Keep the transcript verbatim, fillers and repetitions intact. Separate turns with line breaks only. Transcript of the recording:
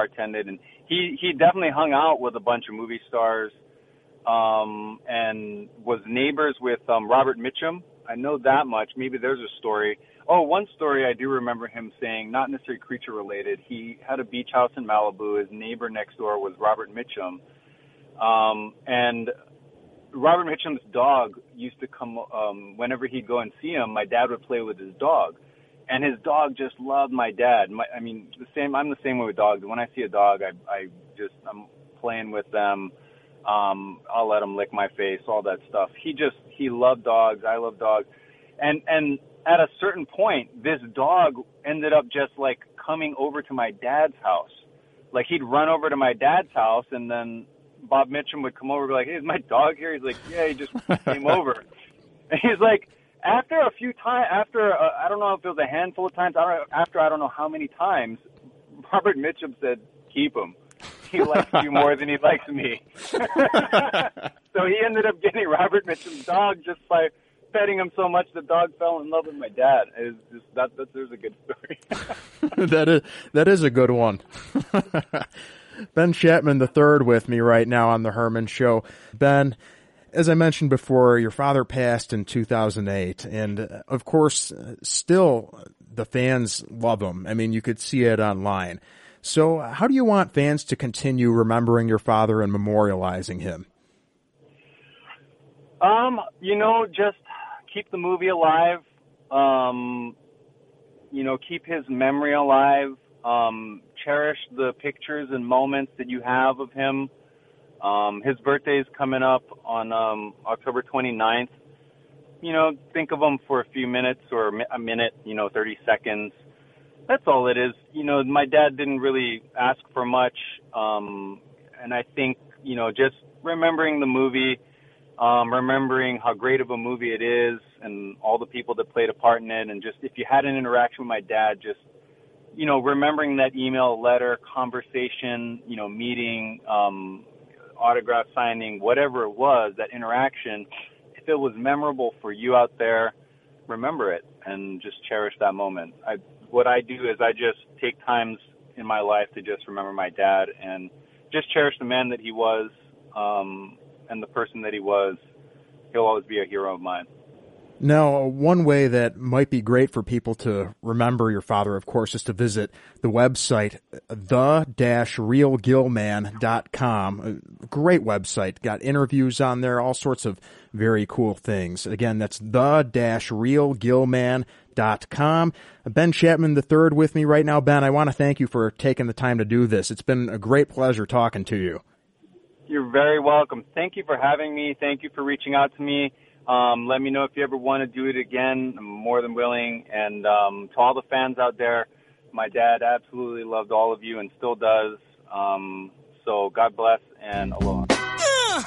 bartended, and he, he definitely hung out with a bunch of movie stars, um, and was neighbors with um, Robert Mitchum. I know that much. Maybe there's a story. Oh, one story I do remember him saying, not necessarily creature related. He had a beach house in Malibu. His neighbor next door was Robert Mitchum. Um, and Robert Mitchum's dog used to come, um, whenever he'd go and see him, my dad would play with his dog. And his dog just loved my dad. My, I mean, the same. I'm the same way with dogs. When I see a dog, I, I just, I'm playing with them. Um, I'll let him lick my face, all that stuff. He just, he loved dogs. I love dogs. And, and at a certain point, this dog ended up just like coming over to my dad's house. Like he'd run over to my dad's house, and then Bob Mitchum would come over and be like, hey, is my dog here? He's like, yeah, he just came over. And he's like, after a few times, after, uh, I don't know if it was a handful of times, I don't, after I don't know how many times, Robert Mitchum said, keep him. He likes you more than he likes me. So he ended up getting Robert Mitchum's dog just by petting him so much the dog fell in love with my dad. It's just, that, that, there's a good story.
that is that is a good one. Ben Chapman the third with me right now on the Herman Show. Ben, as I mentioned before, your father passed in two thousand eight, and uh, of course, uh, still the fans love him. I mean, you could see it online. So how do you want fans to continue remembering your father and memorializing him?
Um, you know, just keep the movie alive. Um, you know, keep his memory alive. Um, cherish the pictures and moments that you have of him. Um, his birthday is coming up on um, October twenty-ninth. You know, think of him for a few minutes or a minute, you know, thirty seconds. That's all it is. You know, my dad didn't really ask for much. Um, and I think, you know, just remembering the movie, um, remembering how great of a movie it is and all the people that played a part in it. And just if you had an interaction with my dad, just, you know, remembering that email, letter, conversation, you know, meeting, um, autograph signing, whatever it was, that interaction, if it was memorable for you out there, remember it and just cherish that moment. I, what I do is I just take times in my life to just remember my dad and just cherish the man that he was, um, and the person that he was. He'll always be a hero of mine.
Now, one way that might be great for people to remember your father, of course, is to visit the website, the dash real gilman dot com. A great website. Got interviews on there, all sorts of very cool things. Again, that's the dash real gilman dot com. Ben Chapman the third with me right now. Ben, I want to thank you for taking the time to do this. It's been a great pleasure talking to you.
You're very welcome. Thank you for having me. Thank you for reaching out to me. Um, let me know if you ever want to do it again. I'm more than willing. And um, to all the fans out there, my dad absolutely loved all of you and still does. Um, so God bless and aloha.